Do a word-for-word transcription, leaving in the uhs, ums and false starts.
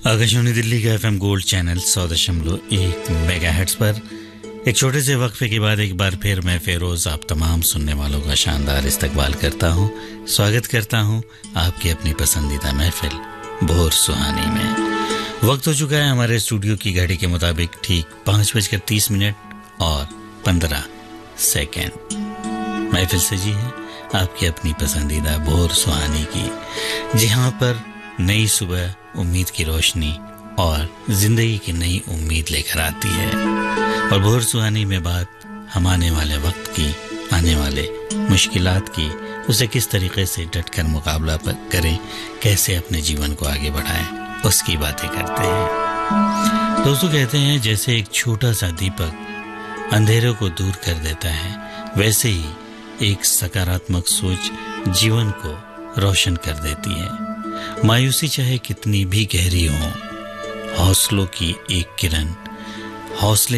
आकाशवाणी दिल्ली का FM gold channel सौ दशमलव एक मेगाहर्ट्ज पर एक छोटे से वक्फे के बाद एक बार फिर मैं फेरोज आप तमाम सुनने वालों का शानदार इस्तकबाल करता हूं, स्वागत करता हूं आपकी अपनी पसंदीदा महफिल भोर सुहानी में। वक्त हो चुका है हमारे स्टूडियो की घड़ी के मुताबिक ठीक पाँच बजकर तीस मिनट और पंद्रह सेकेंड। महफिल सजी है आपकी अपनी पसंदीदा भोर सुहानी की, जहां पर नई सुबह उम्मीद की रोशनी और जिंदगी की नई उम्मीद लेकर आती है। और भोर सुहानी में बात हम आने वाले वक्त की, आने वाले मुश्किलात की, उसे किस तरीके से डटकर मुकाबला पर करें, कैसे अपने जीवन को आगे बढ़ाएं, उसकी बातें करते हैं। दोस्तों कहते हैं जैसे एक छोटा सा दीपक अंधेरों को दूर कर देता है, वैसे ही एक सकारात्मक सोच जीवन को रोशन कर देती है। मायूसी चाहे कितनी भी गहरी हो, हौसलों की एक किरण हौसले